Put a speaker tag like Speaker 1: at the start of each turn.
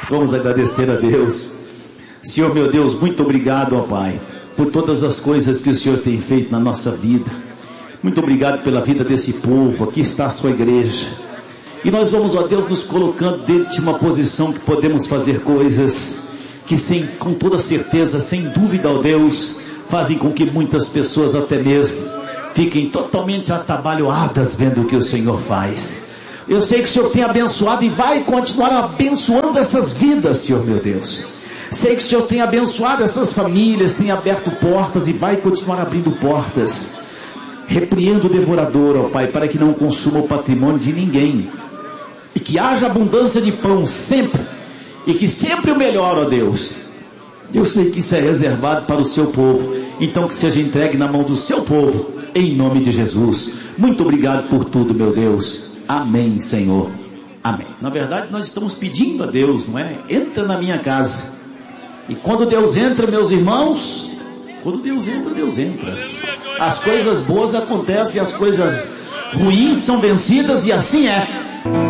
Speaker 1: Vamos agradecer a Deus. Senhor meu Deus, muito obrigado, ó Pai, por todas as coisas que o Senhor tem feito na nossa vida. Muito obrigado pela vida desse povo. Aqui está a sua igreja. E nós vamos, ó Deus, nos colocando dentro de uma posição que podemos fazer coisas que com toda certeza, sem dúvida, ó Deus, fazem com que muitas pessoas até mesmo fiquem totalmente atabalhoadas vendo o que o Senhor faz. Eu sei que o Senhor tem abençoado e vai continuar abençoando essas vidas, Senhor meu Deus. Sei que o Senhor tem abençoado essas famílias, tem aberto portas e vai continuar abrindo portas. Repreendo o devorador, ó Pai, para que não consuma o patrimônio de ninguém. E que haja abundância de pão sempre. E que sempre o melhor, ó Deus. Eu sei que isso é reservado para o seu povo. Então que seja entregue na mão do seu povo. Em nome de Jesus. Muito obrigado por tudo, meu Deus. Amém, Senhor. Amém. Na verdade, nós estamos pedindo a Deus, não é? Entra na minha casa. E quando Deus entra, meus irmãos, quando Deus entra, Deus entra. As coisas boas acontecem, as coisas ruins são vencidas e assim é.